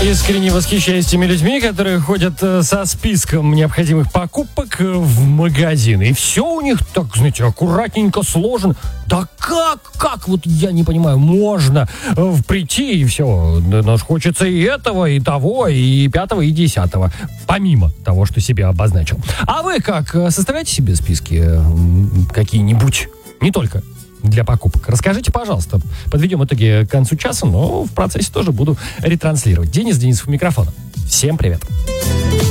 Искренне восхищаюсь теми людьми, которые ходят со списком необходимых покупок в магазин. И все у них, так, знаете, аккуратненько сложено. Да как? Вот я не понимаю, можно прийти и все. Нам хочется и этого, и того, и пятого, и десятого. Помимо того, что себе обозначил. А вы как? Составляете себе списки какие-нибудь? Не только для покупок. Расскажите, пожалуйста. Подведем итоги к концу часа, но в процессе тоже буду ретранслировать. Денисов у микрофона. Всем привет.